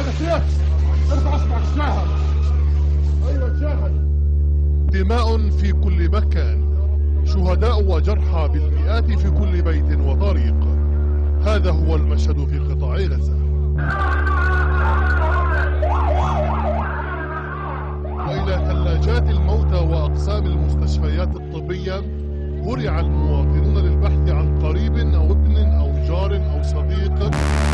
هذا سيف. ارفع اصبعك تشاهد. ايوه تشاهد. دماء في كل مكان، شهداء وجرحى بالمئات في كل بيت وطريق. هذا هو المشهد في قطاع غزة. وإلى ثلاجات الموتى وأقسام المستشفيات الطبية هرع المواطنون للبحث عن قريب أو ابن أو جار أو صديق